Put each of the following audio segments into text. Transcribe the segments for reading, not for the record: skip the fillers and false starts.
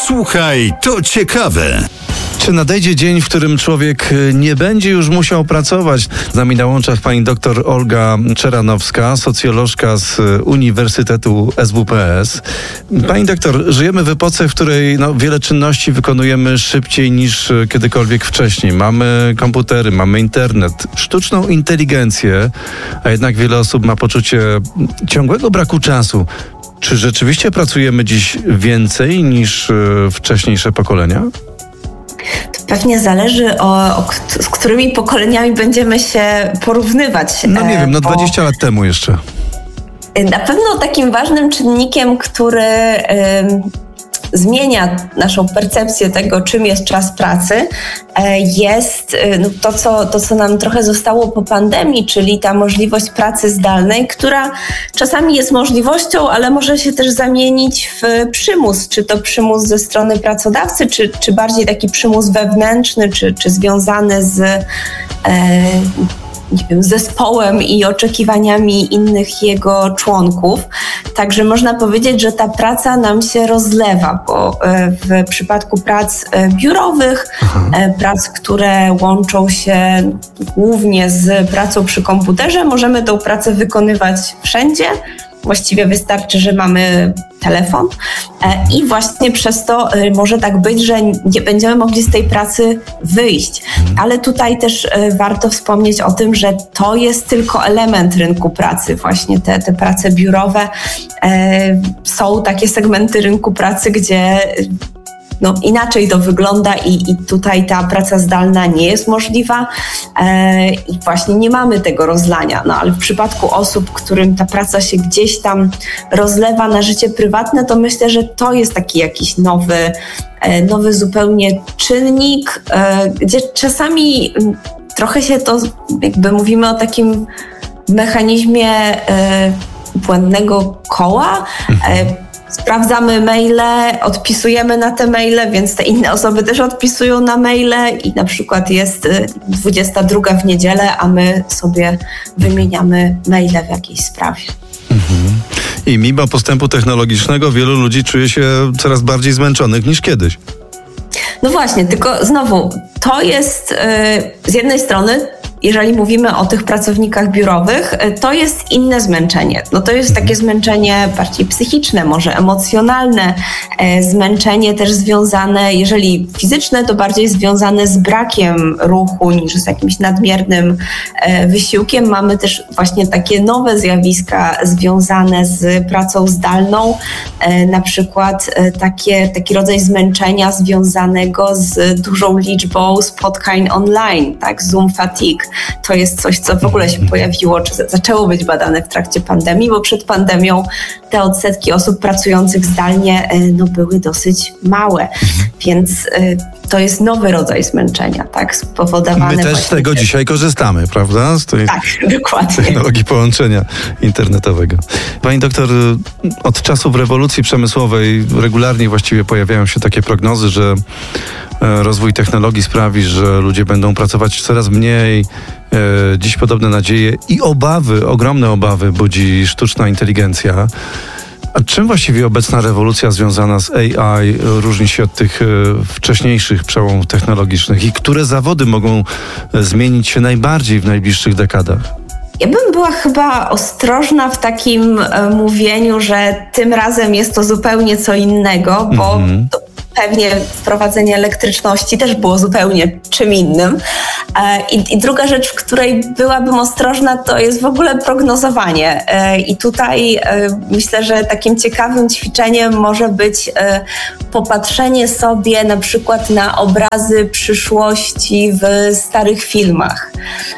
Słuchaj, to ciekawe. Czy nadejdzie dzień, w którym człowiek nie będzie już musiał pracować? Z nami na łączach pani doktor Olga Czeranowska, socjolożka z Uniwersytetu SWPS. Pani doktor, żyjemy w epoce, w której wiele czynności wykonujemy szybciej niż kiedykolwiek wcześniej. Mamy komputery, mamy internet, sztuczną inteligencję, a jednak wiele osób ma poczucie ciągłego braku czasu. Czy rzeczywiście pracujemy dziś więcej niż wcześniejsze pokolenia? To pewnie zależy z którymi pokoleniami będziemy się porównywać. Nie wiem, 20 lat temu jeszcze. Na pewno takim ważnym czynnikiem, który zmienia naszą percepcję tego, czym jest czas pracy, jest to, co nam trochę zostało po pandemii, czyli ta możliwość pracy zdalnej, która czasami jest możliwością, ale może się też zamienić w przymus, czy to przymus ze strony pracodawcy, czy bardziej taki przymus wewnętrzny, czy związany z zespołem i oczekiwaniami innych jego członków. Także można powiedzieć, że ta praca nam się rozlewa, bo w przypadku prac biurowych, prac, które łączą się głównie z pracą przy komputerze, możemy tą pracę wykonywać wszędzie. Właściwie wystarczy, że mamy telefon i właśnie przez to może tak być, że nie będziemy mogli z tej pracy wyjść. Ale tutaj też warto wspomnieć o tym, że to jest tylko element rynku pracy. Właśnie te prace biurowe. Są takie segmenty rynku pracy, gdzie inaczej to wygląda i tutaj ta praca zdalna nie jest możliwa i właśnie nie mamy tego rozlania. Ale w przypadku osób, którym ta praca się gdzieś tam rozlewa na życie prywatne, to myślę, że to jest taki jakiś nowy zupełnie czynnik, gdzie czasami trochę się to, jakby mówimy o takim mechanizmie błędnego koła. Sprawdzamy maile, odpisujemy na te maile, więc te inne osoby też odpisują na maile i na przykład jest 22 w niedzielę, a my sobie wymieniamy maile w jakiejś sprawie. I mimo postępu technologicznego wielu ludzi czuje się coraz bardziej zmęczonych niż kiedyś. No właśnie, tylko znowu, to jest z jednej strony, jeżeli mówimy o tych pracownikach biurowych, to jest inne zmęczenie. To jest takie zmęczenie bardziej psychiczne, może emocjonalne, zmęczenie też związane, jeżeli fizyczne, to bardziej związane z brakiem ruchu niż z jakimś nadmiernym wysiłkiem. Mamy też właśnie takie nowe zjawiska związane z pracą zdalną, na przykład taki rodzaj zmęczenia związanego z dużą liczbą spotkań online, tak, Zoom fatigue. To jest coś, co w ogóle się pojawiło, czy zaczęło być badane w trakcie pandemii, bo przed pandemią te odsetki osób pracujących zdalnie były dosyć małe, więc to jest nowy rodzaj zmęczenia, tak, spowodowany. My też z tego dzisiaj korzystamy, prawda? Tak, dokładnie. Technologii połączenia internetowego. Pani doktor, od czasów rewolucji przemysłowej regularnie właściwie pojawiają się takie prognozy, że rozwój technologii sprawi, że ludzie będą pracować coraz mniej. Dziś podobne nadzieje i obawy, ogromne obawy budzi sztuczna inteligencja. A czym właściwie obecna rewolucja związana z AI różni się od tych wcześniejszych przełomów technologicznych i które zawody mogą zmienić się najbardziej w najbliższych dekadach? Ja bym była chyba ostrożna w takim mówieniu, że tym razem jest to zupełnie co innego, bo pewnie wprowadzenie elektryczności też było zupełnie czym innym. I druga rzecz, w której byłabym ostrożna, to jest w ogóle prognozowanie. I tutaj myślę, że takim ciekawym ćwiczeniem może być popatrzenie sobie na przykład na obrazy przyszłości w starych filmach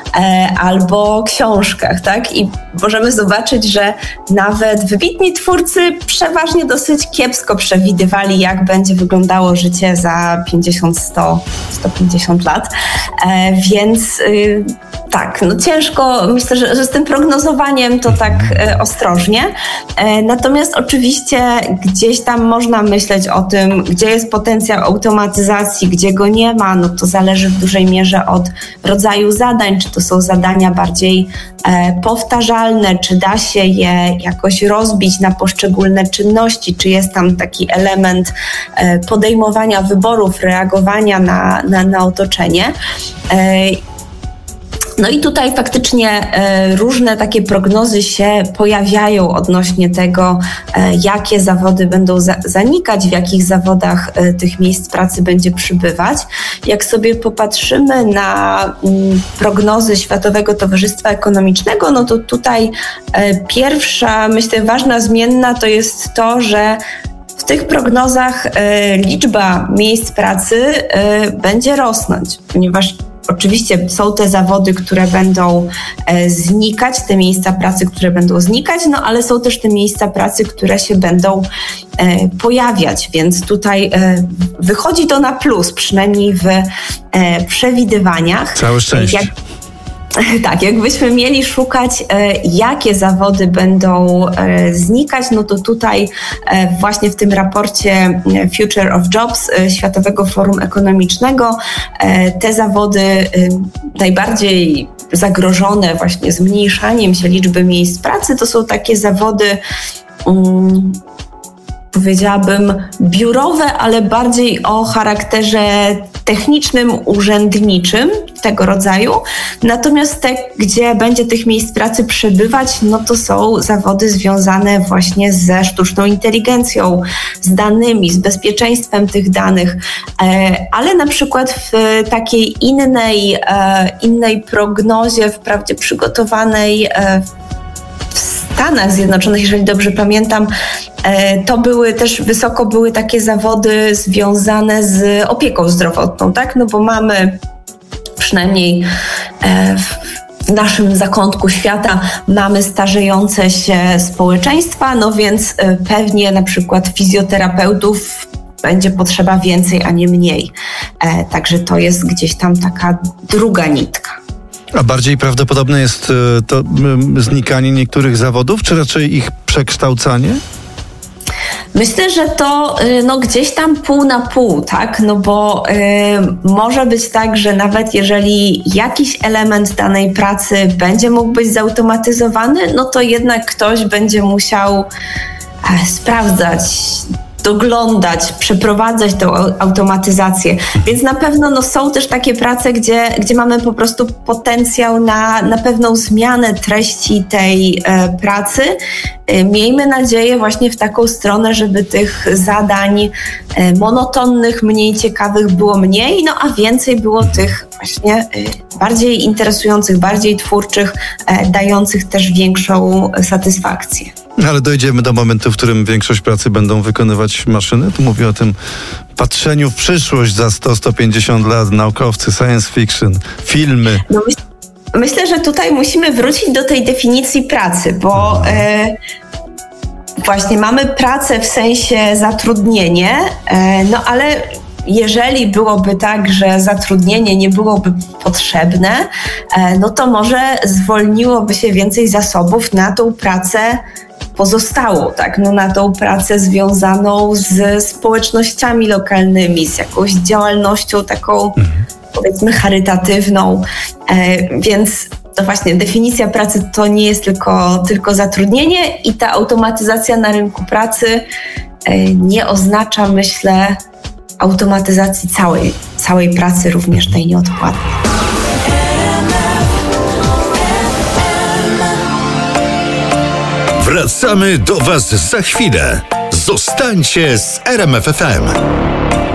albo książkach, tak? I możemy zobaczyć, że nawet wybitni twórcy przeważnie dosyć kiepsko przewidywali, jak będzie wyglądało życie za 50, 100, 150 lat. Więc Tak, no ciężko, myślę, że z tym prognozowaniem to tak ostrożnie. Natomiast oczywiście gdzieś tam można myśleć o tym, gdzie jest potencjał automatyzacji, gdzie go nie ma, no to zależy w dużej mierze od rodzaju zadań, czy to są zadania bardziej powtarzalne, czy da się je jakoś rozbić na poszczególne czynności, czy jest tam taki element podejmowania wyborów, reagowania na otoczenie. No i tutaj faktycznie różne takie prognozy się pojawiają odnośnie tego, jakie zawody będą zanikać, w jakich zawodach tych miejsc pracy będzie przybywać. Jak sobie popatrzymy na prognozy Światowego Towarzystwa Ekonomicznego, no to tutaj pierwsza, myślę, ważna zmienna to jest to, że w tych prognozach liczba miejsc pracy będzie rosnąć, ponieważ oczywiście są te zawody, które będą znikać, te miejsca pracy, które będą znikać, no ale są też te miejsca pracy, które się będą pojawiać, więc tutaj wychodzi to na plus, przynajmniej w przewidywaniach. Całe szczęście. Tak, jakbyśmy mieli szukać, jakie zawody będą znikać, no to tutaj właśnie w tym raporcie Future of Jobs Światowego Forum Ekonomicznego te zawody najbardziej zagrożone właśnie zmniejszaniem się liczby miejsc pracy to są takie zawody, powiedziałabym, biurowe, ale bardziej o charakterze technicznym, urzędniczym, tego rodzaju. Natomiast te, gdzie będzie tych miejsc pracy przebywać, no to są zawody związane właśnie ze sztuczną inteligencją, z danymi, z bezpieczeństwem tych danych, ale na przykład w takiej innej prognozie, wprawdzie przygotowanej w Stanach Zjednoczonych, jeżeli dobrze pamiętam, to wysoko były takie zawody związane z opieką zdrowotną, tak? No bo mamy przynajmniej w naszym zakątku świata mamy starzejące się społeczeństwa, no więc pewnie na przykład fizjoterapeutów będzie potrzeba więcej, a nie mniej. Także to jest gdzieś tam taka druga nitka. A bardziej prawdopodobne jest to znikanie niektórych zawodów, czy raczej ich przekształcanie? Myślę, że to gdzieś tam pół na pół, tak? No bo może być tak, że nawet jeżeli jakiś element danej pracy będzie mógł być zautomatyzowany, no to jednak ktoś będzie musiał sprawdzać, doglądać, przeprowadzać tą automatyzację. Więc na pewno są też takie prace, gdzie mamy po prostu potencjał na pewną zmianę treści tej pracy. Miejmy nadzieję właśnie w taką stronę, żeby tych zadań monotonnych, mniej ciekawych było mniej, no a więcej było tych właśnie bardziej interesujących, bardziej twórczych, dających też większą satysfakcję. Ale dojdziemy do momentu, w którym większość pracy będą wykonywać maszyny. Tu mówię o tym patrzeniu w przyszłość za 100-150 lat, naukowcy, science fiction, filmy. No myślę, że tutaj musimy wrócić do tej definicji pracy, bo właśnie mamy pracę w sensie zatrudnienie, no ale jeżeli byłoby tak, że zatrudnienie nie byłoby potrzebne, no to może zwolniłoby się więcej zasobów na tą pracę pozostałą, tak? No na tą pracę związaną z społecznościami lokalnymi, z jakąś działalnością taką, powiedzmy, charytatywną, więc to właśnie definicja pracy to nie jest tylko zatrudnienie i ta automatyzacja na rynku pracy nie oznacza, myślę, automatyzacji całej pracy, również tej nieodpłatnej. Wracamy do Was za chwilę. Zostańcie z RMF FM.